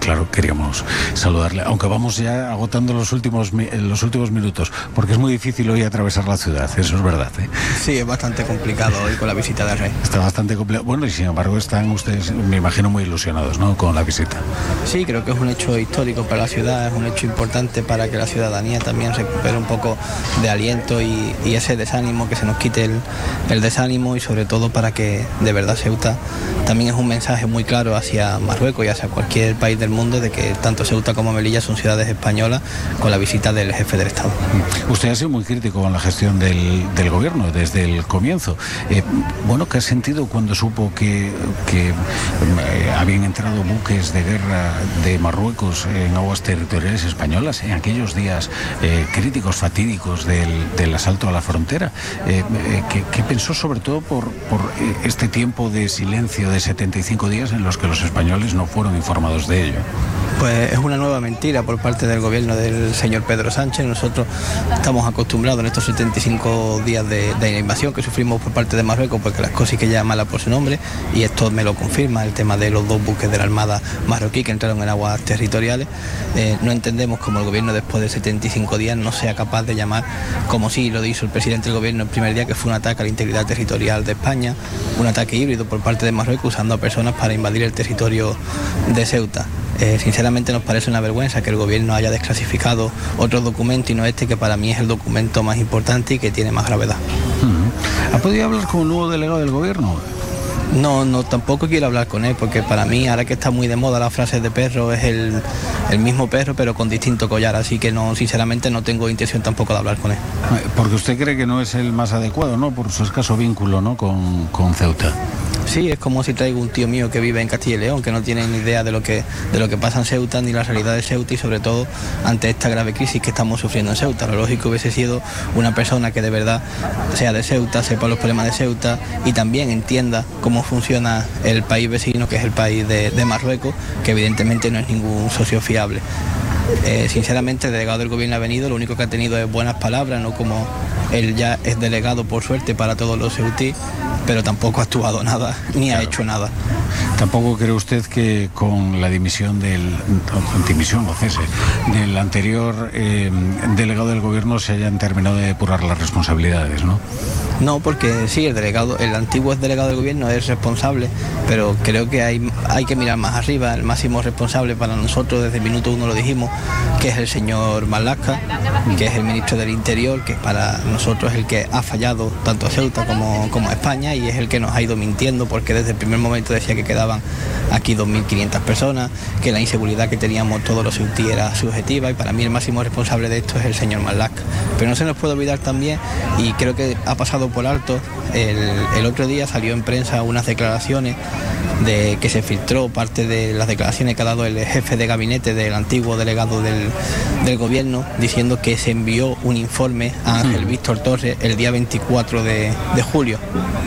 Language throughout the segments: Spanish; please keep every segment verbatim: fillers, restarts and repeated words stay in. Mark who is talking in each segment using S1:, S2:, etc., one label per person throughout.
S1: claro, queríamos saludarle, aunque vamos ya agotando los últimos los últimos minutos, porque es muy difícil hoy atravesar la ciudad, eso es verdad, ¿eh?
S2: Sí, es bastante complicado hoy con la visita del rey.
S1: Está bastante complicado. Bueno, y sin embargo están ustedes, me imagino, muy ilusionados, ¿no?, con la visita.
S2: Sí, creo que es un hecho histórico para la ciudad, es un hecho importante para que la ciudadanía también recupere un poco de aliento y, y ese desánimo, que se nos quite el, el desánimo, y sobre todo para que de verdad Ceuta también es un mensaje muy claro hacia Marruecos y hacia cualquier país del mundo de que tanto Ceuta como Melilla son ciudades españolas, con la visita del jefe del Estado.
S1: Usted ha sido muy crítico con la gestión del, del gobierno desde el comienzo. Eh, bueno, ¿qué ha sentido cuando supo que, que eh, habían entrado buques de guerra de Marruecos en aguas territoriales españolas en aquellos días eh, críticos, fatídicos del, del asalto a la frontera? Eh, eh, ¿qué, ¿Qué pensó sobre todo por, por este tiempo de silencio de setenta y cinco días en los que los españoles no fueron informados de ello?
S2: Pues es una nueva mentira por parte del gobierno del señor Pedro Sánchez. Nosotros estamos acostumbrados en estos setenta y cinco días de, de invasión que sufrimos por parte de Marruecos, porque las cosas que llaman por su nombre, y esto me lo confirma el tema de los dos buques de la Armada marroquí que entraron en aguas territoriales. Eh, no entendemos cómo el gobierno después de setenta y cinco días no sea capaz de llamar, como sí lo hizo el presidente del gobierno el primer día, que fue un ataque a la integridad territorial de España, un ataque híbrido por parte de Marruecos usando a personas para invadir el territorio de Ceuta. Eh, sinceramente nos parece una vergüenza que el gobierno haya desclasificado otro documento y no este, que para mí es el documento más importante y que tiene más gravedad.
S1: ¿Ha podido hablar con el nuevo delegado del gobierno?
S2: No, no, tampoco quiero hablar con él, porque para mí, ahora que está muy de moda la frase de perro, es el, el mismo perro pero con distinto collar, así que no, sinceramente no tengo intención tampoco de hablar con él.
S1: Porque usted cree que no es el más adecuado, ¿no?, por su escaso vínculo, ¿no?, con, con Ceuta.
S2: Sí, es como si traigo un tío mío que vive en Castilla y León, que no tiene ni idea de lo que de lo que pasa en Ceuta, ni la realidad de Ceuta, y sobre todo ante esta grave crisis que estamos sufriendo en Ceuta. Lo lógico hubiese sido una persona que de verdad sea de Ceuta, sepa los problemas de Ceuta y también entienda cómo funciona el país vecino, que es el país de, de Marruecos, que evidentemente no es ningún socio fiable. Eh, sinceramente, el delegado del gobierno ha venido, lo único que ha tenido es buenas palabras, no como él ya es delegado, por suerte, para todos los ceutí, pero tampoco ha actuado nada, ni claro. ha hecho nada.
S1: ¿Tampoco cree usted que con la dimisión del dimisión o cese del anterior eh, delegado del gobierno se hayan terminado de depurar las responsabilidades, no?
S2: No, porque sí, el delegado, el antiguo delegado del gobierno es responsable, pero creo que hay, hay que mirar más arriba. El máximo responsable para nosotros, desde el minuto uno lo dijimos, que es el señor Marlaska, que es el ministro del Interior, que para nosotros es el que ha fallado tanto a Ceuta como, como a España, y es el que nos ha ido mintiendo, porque desde el primer momento decía que quedaban aquí dos mil quinientas personas, que la inseguridad que teníamos todos los ceutíes era subjetiva, y para mí el máximo responsable de esto es el señor Marlaska. Pero no se nos puede olvidar también, y creo que ha pasado por alto, el, el otro día salió en prensa unas declaraciones de que se filtró parte de las declaraciones que ha dado el jefe de gabinete del antiguo delegado del, del gobierno, diciendo que se envió un informe a Ángel Víctor Torres el día veinticuatro de julio,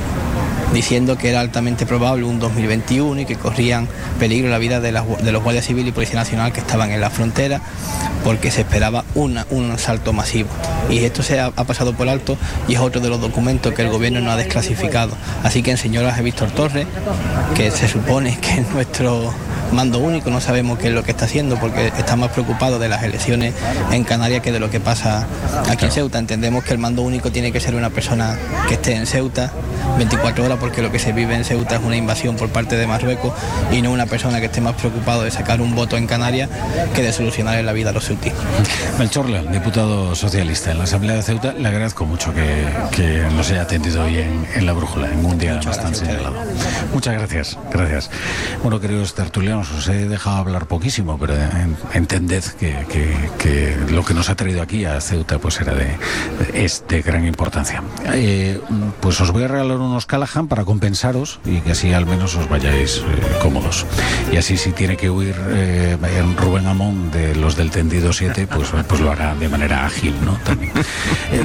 S2: diciendo que era altamente probable un dos mil veintiuno y que corrían peligro la vida de, las, de los guardias civiles y Policía Nacional que estaban en la frontera, porque se esperaba una, un asalto masivo. Y esto se ha, ha pasado por alto, y es otro de los documentos que el gobierno no ha desclasificado. Así que el señor Ángel Víctor Torres, que se supone que es nuestro mando único, no sabemos qué es lo que está haciendo, porque está más preocupado de las elecciones en Canarias que de lo que pasa aquí en Ceuta. Entendemos que el mando único tiene que ser una persona que esté en Ceuta veinticuatro horas, porque lo que se vive en Ceuta es una invasión por parte de Marruecos, y no una persona que esté más preocupado de sacar un voto en Canarias que de solucionar la vida a los ceutíes.
S1: Melchor Leal, diputado socialista en la Asamblea de Ceuta, le agradezco mucho que, que nos haya atendido hoy en, en La Brújula, en un día
S2: Muchas
S1: bastante señalado. Muchas gracias, gracias. Bueno, queridos tertulianos, os he dejado hablar poquísimo, pero en, entended que, que, que lo que nos ha traído aquí a Ceuta pues era de, es de gran importancia. Eh, pues os voy a regalar unos Callahan para compensaros y que así al menos os vayáis eh, cómodos. Y así, si tiene que huir eh, Rubén Amón de los del tendido siete, pues, pues lo hará de manera ágil, ¿no? También. Eh,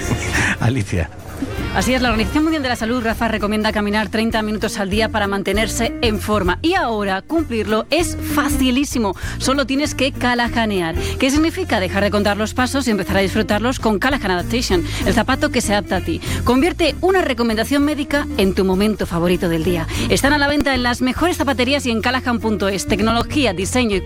S1: Alicia.
S3: Así es, la Organización Mundial de la Salud, Rafa, recomienda caminar treinta minutos al día para mantenerse en forma. Y ahora cumplirlo es facilísimo. Solo tienes que callahanear. ¿Qué significa? Dejar de contar los pasos y empezar a disfrutarlos con Callahan Adaptation, el zapato que se adapta a ti. Convierte una recomendación médica en tu momento favorito del día. Están a la venta en las mejores zapaterías y en callahan punto es. Tecnología, diseño y